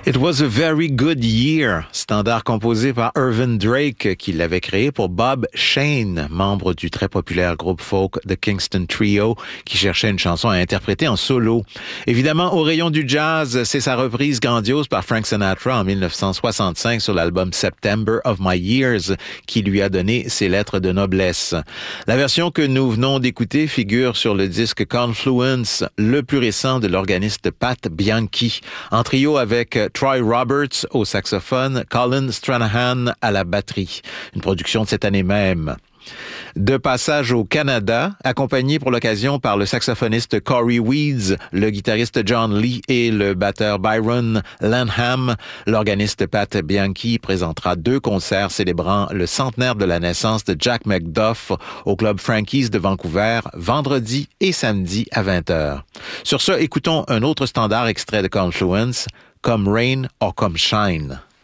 It was a very good year, standard composé par Irvin Drake qui l'avait créé pour Bob Shane, membre du très populaire groupe folk The Kingston Trio, qui cherchait une chanson à interpréter en solo. Évidemment, au rayon du jazz, c'est sa reprise grandiose par Frank Sinatra en 1965 sur l'album September of My Years qui lui a donné ses lettres de noblesse. La version que nous venons d'écouter figure sur le disque Confluence, le plus récent de l'organiste Pat Bianchi, en trio avec Troy Roberts au saxophone, Colin Stranahan à la batterie. Une production de cette année même. De passage au Canada, accompagné pour l'occasion par le saxophoniste Corey Weeds, le guitariste John Lee et le batteur Byron Lanham, l'organiste Pat Bianchi présentera 2 concerts célébrant le centenaire de la naissance de Jack McDuff au Club Frankie's de Vancouver, vendredi et samedi à 20h. Sur ce, écoutons un autre standard extrait de Confluence, Come Rain or Come Shine.